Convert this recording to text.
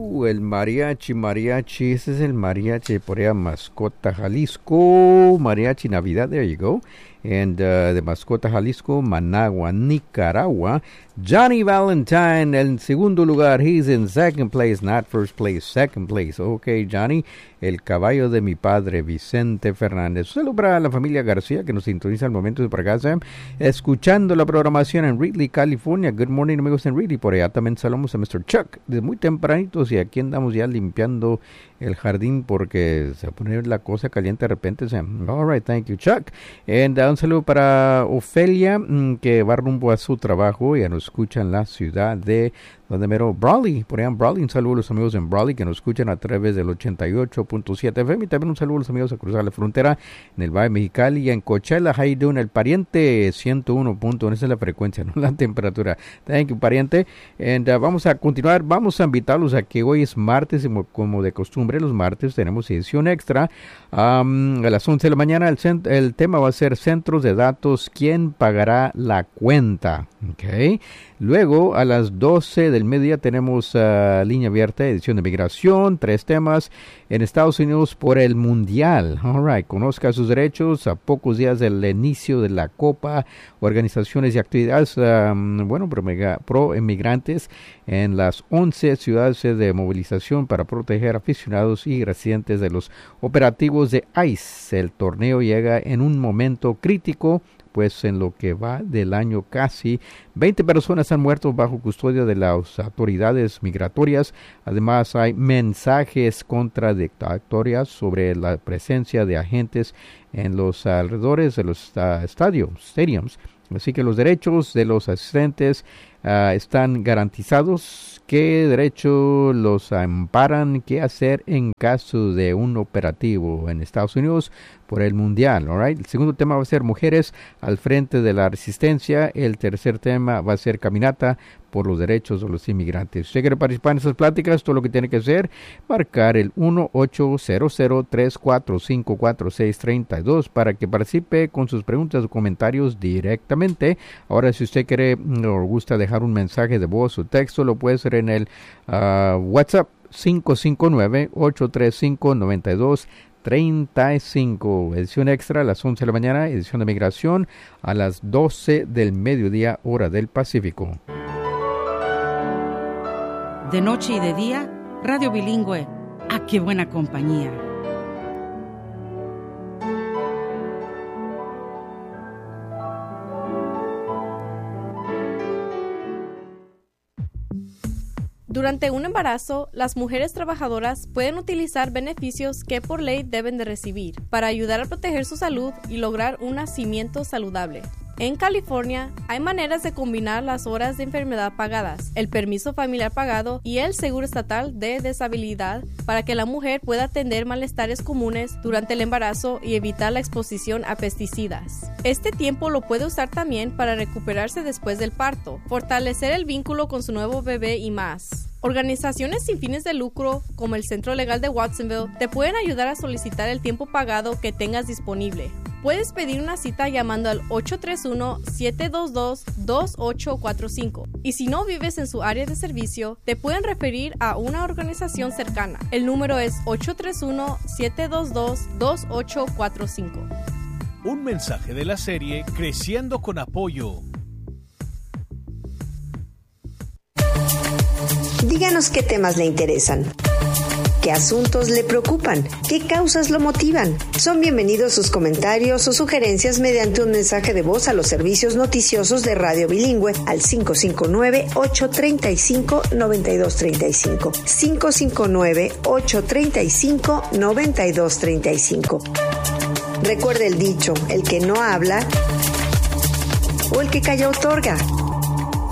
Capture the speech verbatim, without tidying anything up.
Uh, el mariachi, mariachi, ese es el mariachi por allá, Mascota, Jalisco, mariachi Navidad, there you go. And uh, de Mascota, Jalisco, Managua, Nicaragua. Johnny Valentine en segundo lugar. He's in second place, not first place, second place. Okay, Johnny, el caballo de mi padre, Vicente Fernández. Saludos para la familia García que nos sintoniza al momento de por casa, escuchando la programación en Ridley, California. Good morning, amigos en Ridley. Por allá también saludamos a mister Chuck desde muy tempranitos y aquí andamos ya limpiando el jardín porque se pone la cosa caliente de repente. All right, thank you, Chuck. And uh, un saludo para Ofelia, mmm, que va rumbo a su trabajo y nos escucha en la ciudad de donde mero Brawley, por allá en Brawley. Un saludo a los amigos en Brawley que nos escuchan a través del ochenta y ocho punto siete F M y también un saludo a los amigos a cruzar la frontera en el Valle Mexicali y en Coachella. How you doing? El pariente ciento uno punto uno, esa es la frecuencia, no la temperatura. Thank you, pariente. And uh, vamos a continuar, vamos a invitarlos a que hoy es martes, como de costumbre los martes tenemos edición extra. Um, a las once de la mañana el, cent- el tema va a ser centros de datos, ¿quién pagará la cuenta? Okay. Luego a las doce del mediodía tenemos uh, línea abierta, edición de migración, tres temas en Estados Unidos por el Mundial. All right, conozca sus derechos a pocos días del inicio de la Copa, organizaciones y actividades, um, bueno, pro, pro emigrantes en las once ciudades de movilización para proteger aficionados y residentes de los operativos de ICE. El torneo llega en un momento crítico, pues en lo que va del año casi veinte personas han muerto bajo custodia de las autoridades migratorias. Además hay mensajes contradictorios sobre la presencia de agentes en los alrededores de los uh, estadios, stadiums. Así que los derechos de los asistentes uh, están garantizados. ¿Qué derecho los amparan? ¿Qué hacer en caso de un operativo en Estados Unidos por el Mundial? All right. El segundo tema va a ser mujeres al frente de la resistencia. El tercer tema va a ser caminata por los derechos de los inmigrantes. Si usted quiere participar en esas pláticas, todo lo que tiene que hacer, marcar el uno ocho cero cero tres cuatro cinco cuatro seis tres dos para que participe con sus preguntas o comentarios directamente. Ahora, si usted quiere o gusta dejar un mensaje de voz o texto, lo puede hacer en el uh, WhatsApp cinco cinco nueve, ocho tres cinco, nueve dos treinta y cinco. Edición extra a las once de la mañana, edición de migración a las doce del mediodía, hora del Pacífico. De noche y de día, Radio Bilingüe. ¡Ah, qué buena compañía! Durante un embarazo, las mujeres trabajadoras pueden utilizar beneficios que por ley deben de recibir para ayudar a proteger su salud y lograr un nacimiento saludable. En California, hay maneras de combinar las horas de enfermedad pagadas, el permiso familiar pagado y el seguro estatal de deshabilidad para que la mujer pueda atender malestares comunes durante el embarazo y evitar la exposición a pesticidas. Este tiempo lo puede usar también para recuperarse después del parto, fortalecer el vínculo con su nuevo bebé y más. Organizaciones sin fines de lucro, como el Centro Legal de Watsonville, te pueden ayudar a solicitar el tiempo pagado que tengas disponible. Puedes pedir una cita llamando al ocho tres uno, siete dos dos, dos ocho cuatro cinco. Y si no vives en su área de servicio, te pueden referir a una organización cercana. El número es ocho tres uno, siete dos dos, dos ocho cuatro cinco. Un mensaje de la serie Creciendo con Apoyo. Díganos qué temas le interesan, qué asuntos le preocupan, qué causas lo motivan. Son bienvenidos sus comentarios o sugerencias mediante un mensaje de voz a los servicios noticiosos de Radio Bilingüe al cinco cinco nueve, ocho tres cinco, nueve dos tres cinco. cinco cinco nueve, ocho tres cinco, nueve dos tres cinco. Recuerde el dicho, el que no habla o el que calla otorga.